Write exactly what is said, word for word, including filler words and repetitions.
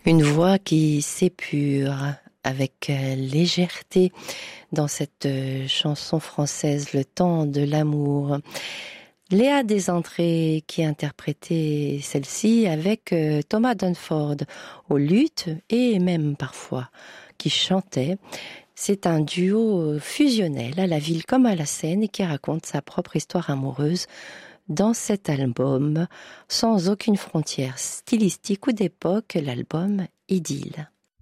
Une voix qui s'épure avec légèreté dans cette chanson française, Le temps de l'amour. Léa Desentrées qui interprétait celle-ci avec Thomas Dunford au luth et même parfois qui chantait. C'est un duo fusionnel à la ville comme à la scène et qui raconte sa propre histoire amoureuse dans cet album, sans aucune frontière stylistique ou d'époque, l'album Idylle.